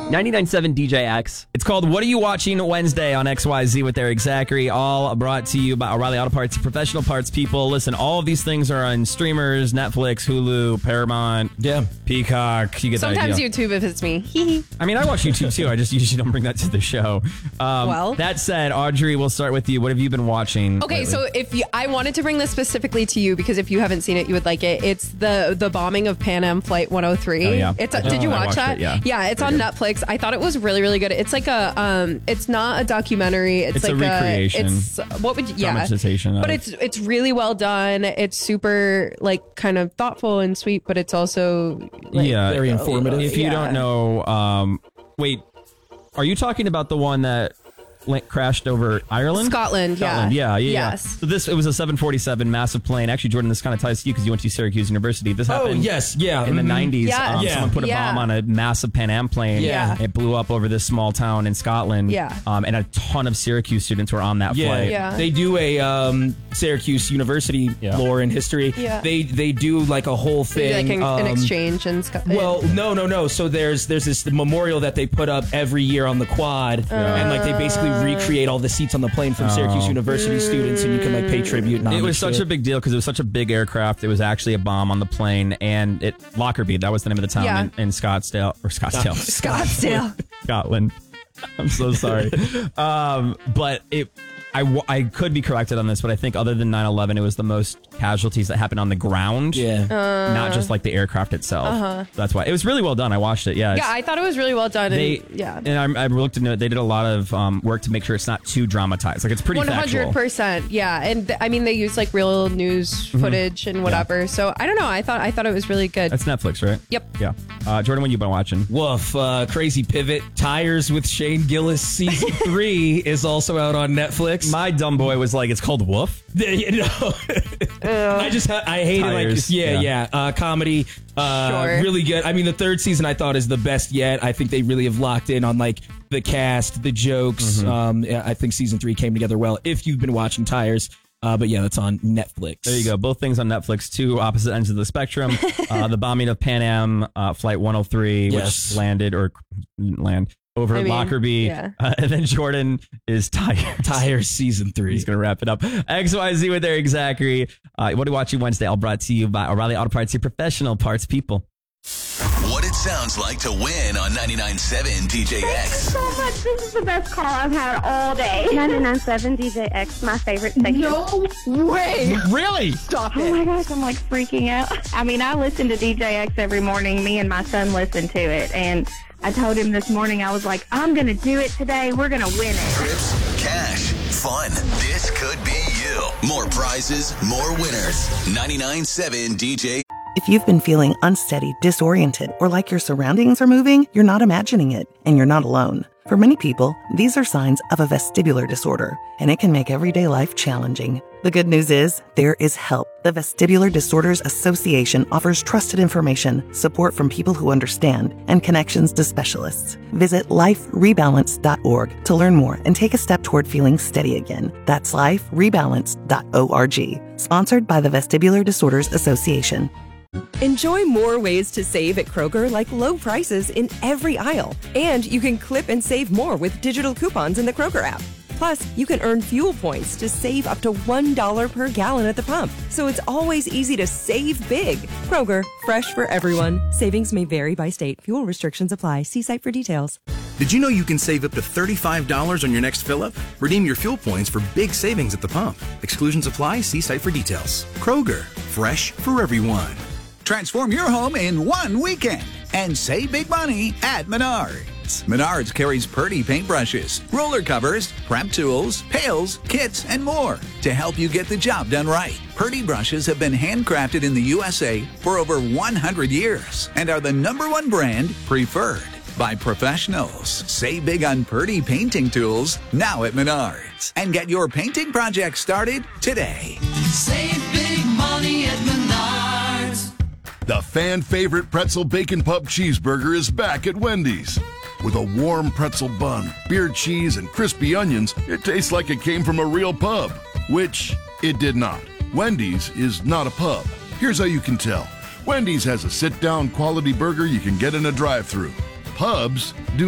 99.7 DJX. It's called What Are You Watching Wednesday on XYZ with Eric Zachary, all brought to you by O'Reilly Auto Parts, professional parts people. Listen, all of these things are on streamers, Netflix, Hulu, Paramount, Peacock. You get the idea. Sometimes YouTube if it's me. I mean, I watch YouTube too. I just usually don't bring that to the show. That said, Audrey, we'll start with you. What have you been watching? Okay, lately? so I wanted to bring this specifically to you because if you haven't seen it, you would like it. It's the bombing of Pan Am Flight 103. Oh, yeah. Did you watch that? Yeah, it's on Netflix. I thought it was really, really good. It's like a it's not a documentary. It's like a recreation. Dramatization. But it's really well done. It's super like kind of thoughtful and sweet, but it's also like, very informative. If you don't know, wait, are you talking about the one that crashed over Ireland? Scotland. Yeah. Yes. So it was a 747 massive plane. Actually, Jordan, this kind of ties to you because you went to Syracuse University. This happened in the 90s. Someone put a bomb on a massive Pan Am plane. Yeah. It blew up over this small town in Scotland. Yeah. And a ton of Syracuse students were on that flight. Yeah. They do a Syracuse University lore and history. Yeah. They do like a whole thing. Like an exchange in Scotland. Well, no. So there's this memorial that they put up every year on the quad. And like they basically recreate all the seats on the plane from Syracuse University students, and you can like pay tribute. And it was such a big deal because it was such a big aircraft. It was actually a bomb on the plane, and Lockerbie, that was the name of the town in Scottsdale. Scotland. I'm so sorry. But I could be corrected on this, but I think other than 9/11, it was the most casualties that happened on the ground. Yeah. Not just like the aircraft itself. That's why. It was really well done. I watched it. Yeah. I thought it was really well done. And I looked into it. They did a lot of work to make sure it's not too dramatized. Like it's pretty 100%. Yeah. And I mean, they use like real news footage and whatever. Yeah. So I don't know. I thought it was really good. That's Netflix, right? Yep. Yeah. Jordan, what you been watching? Woof. Crazy Pivot. Tires with Shane Gillis season 3 is also out on Netflix. My dumb boy was like, it's called Woof. I hate Tires, it. Like, comedy. Sure. Really good. I mean, the third season I thought is the best yet. I think they really have locked in on like the cast, the jokes. I think season 3 came together well. If you've been watching Tires. But yeah, that's on Netflix. There you go. Both things on Netflix, two opposite ends of the spectrum. The bombing of Pan Am Flight 103, which landed or didn't land over Lockerbie. Yeah. And then Jordan is Tires season 3. He's going to wrap it up. XYZ with Eric Zachary. What are you watching Wednesday? All brought to you by O'Reilly Auto Parts, your professional parts people. What it sounds like to win on 99.7 DJX. Thank you so much. This is the best call I've had all day. 99.7 DJX, my favorite station. No way. Really? Stop it. Oh my gosh, I'm like freaking out. I mean, I listen to DJX every morning. Me and my son listen to it. And I told him this morning, I was like, I'm going to do it today. We're going to win it. Trips, cash, fun. This could be you. More prizes, more winners. 99.7 DJ. If you've been feeling unsteady, disoriented, or like your surroundings are moving, you're not imagining it, and you're not alone. For many people, these are signs of a vestibular disorder, and it can make everyday life challenging. The good news is, there is help. The Vestibular Disorders Association offers trusted information, support from people who understand, and connections to specialists. Visit liferebalance.org to learn more and take a step toward feeling steady again. That's liferebalance.org. Sponsored by the Vestibular Disorders Association. Enjoy more ways to save at Kroger, like low prices in every aisle. And you can clip and save more with digital coupons in the Kroger app. Plus, you can earn fuel points to save up to $1 per gallon at the pump. So it's always easy to save big. Kroger, fresh for everyone. Savings may vary by state. Fuel restrictions apply. See site for details. Did you know you can save up to $35 on your next fill-up? Redeem your fuel points for big savings at the pump. Exclusions apply. See site for details. Kroger, fresh for everyone. Transform your home in one weekend and save big money at Menards. Menards carries Purdy paintbrushes, roller covers, prep tools, pails, kits, and more to help you get the job done right. Purdy brushes have been handcrafted in the USA for over 100 years and are the #1 brand preferred by professionals. Save big on Purdy painting tools now at Menards and get your painting project started today. Save big money at Menards. The fan-favorite pretzel bacon pub cheeseburger is back at Wendy's. With a warm pretzel bun, beer cheese, and crispy onions, it tastes like it came from a real pub, which it did not. Wendy's is not a pub. Here's how you can tell. Wendy's has a sit-down quality burger you can get in a drive-thru. Pubs do